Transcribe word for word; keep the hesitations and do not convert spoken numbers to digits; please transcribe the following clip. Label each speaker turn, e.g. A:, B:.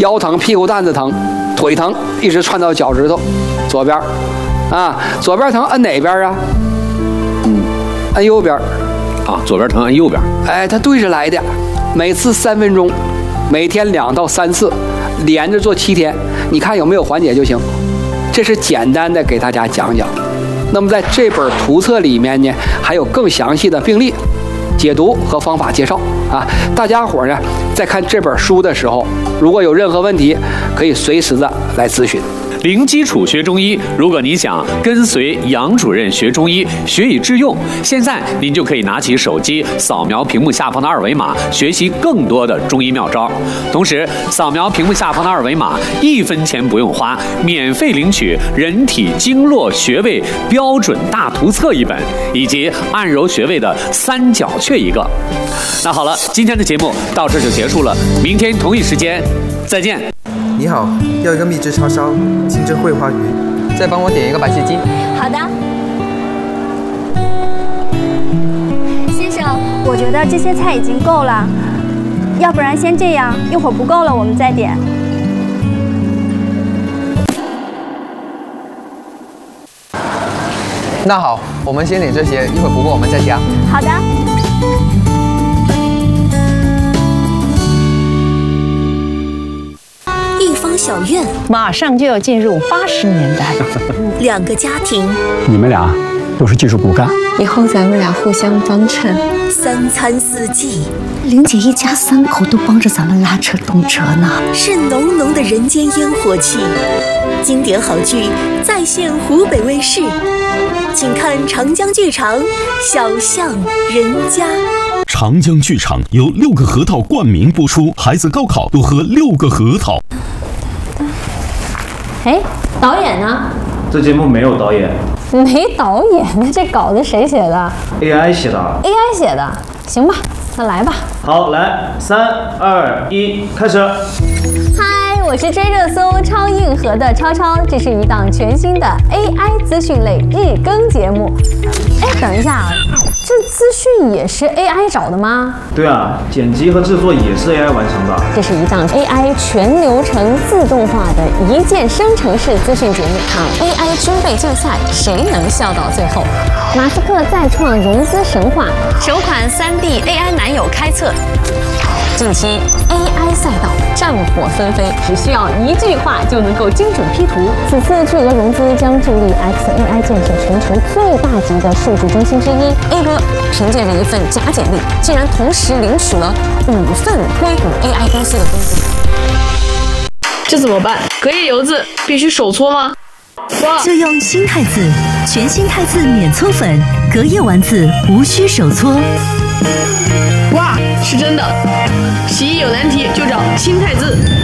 A: 腰疼、屁股蛋子疼、腿疼，一直窜到脚趾头，左边，啊，左边疼摁哪边啊？嗯，摁右边。
B: 啊，左边疼摁右边。
A: 哎，它对着来的，每次三分钟，每天两到三次，连着做七天，你看有没有缓解就行。这是简单的给大家讲讲。那么在这本图册里面呢，还有更详细的病例解读和方法介绍啊。大家伙呢，在看这本书的时候，如果有任何问题，可以随时的来咨询。
B: 零基础学中医，如果你想跟随杨主任学中医，学以致用，现在您就可以拿起手机扫描屏幕下方的二维码，学习更多的中医妙招。同时，扫描屏幕下方的二维码，一分钱不用花，免费领取《人体经络穴位标准大图册》一本，以及按揉穴位的三角穴一个。那好了，今天的节目到这就结束了，明天同一时间再见。
C: 你好，要一个秘制叉烧，清蒸桂花鱼，
D: 再帮我点一个白切鸡。
E: 好的。先生，我觉得这些菜已经够了，要不然先这样，一会儿不够了我们再点。
D: 那好，我们先点这些，一会儿不够我们再加。
E: 好的。
F: 小院
G: 马上就要进入八十年代，
F: 两个家庭，
H: 你们俩都是技术骨干，
I: 以后咱们俩互相帮衬，
F: 三餐四季，
I: 玲姐一家三口都帮着咱们拉扯动车呢，
F: 是浓浓的人间烟火气。经典好剧再现湖北卫视，请看长江剧场《小巷人家》。
J: 长江剧场由六个核桃冠名播出，孩子高考都喝六个核桃。
K: 哎，导演呢？
L: 这节目没有导演。
K: 没导演？那这稿子谁写的
L: ？A I 写的。
K: A I 写的，行吧，那来吧。
L: 好，来，三二一，开始。
K: 嗨，我是追热搜超硬核的超超，这是一档全新的 A I 资讯类日更节目。哎，等一下啊，这资讯也是 A I 找的吗？
L: 对啊，剪辑和制作也是 A I 完成的。
K: 这是一档 A I 全流程自动化的一键生成式资讯节目。看 A I 军备竞赛，谁能笑到最后？马斯克再创融资神话，首款 三 D A I 男友开测。近期 A I 赛道战火纷飞，只需要一句话就能够精准 P 图。此次巨额融资将助力 X A I 建设全球最大级的数据中心之一。A 哥凭借着一份假简历，竟然同时领取了五份硅谷 A I 公司的工资。
M: 这怎么办？隔夜油渍必须手搓吗？
F: 就用新汰渍，全新汰渍免搓粉，隔夜丸子无需手搓。
M: 哇，是真的！洗衣有难题就找新汰渍。